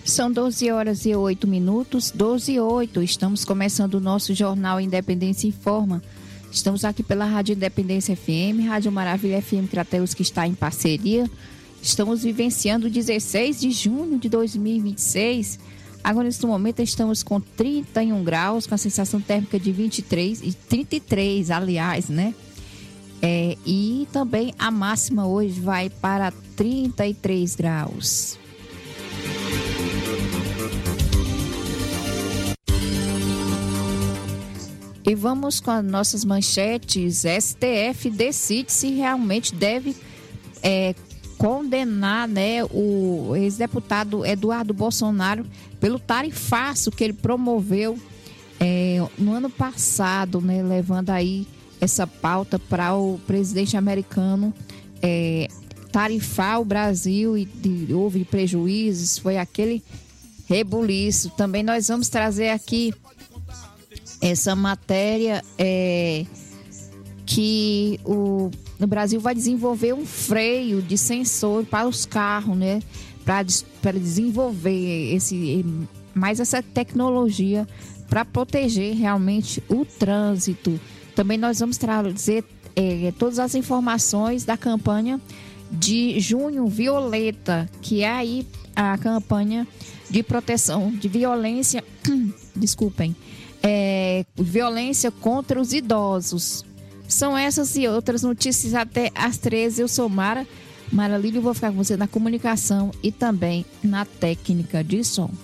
São 12 horas e 8 minutos, 12 e 8. Estamos começando o nosso Jornal Independência Informa. Estamos aqui pela Rádio Independência FM, Rádio Maravilha FM Crateus, que está em parceria. Estamos vivenciando o 16 de junho de 2026. Agora, neste momento, estamos com 31 graus, com a sensação térmica de 23 e 33, aliás, né? E também a máxima hoje vai para 33 graus. E vamos com as nossas manchetes. STF decide se realmente deve condenar, né, o ex-deputado Eduardo Bolsonaro pelo tarifaço que ele promoveu no ano passado, né, levando aí essa pauta para o presidente americano tarifar o Brasil e houve prejuízos, foi aquele rebuliço. Também nós vamos trazer aqui essa matéria que o Brasil vai desenvolver um freio de sensor para os carros, né? Para desenvolver mais essa tecnologia para proteger realmente o trânsito. Também nós vamos trazer todas as informações da campanha de Junho Violeta, que é aí a campanha de proteção de violência, desculpem, violência contra os idosos. São essas e outras notícias até às 13. Eu sou Mara Lírio, vou ficar com você na comunicação e também na técnica de som.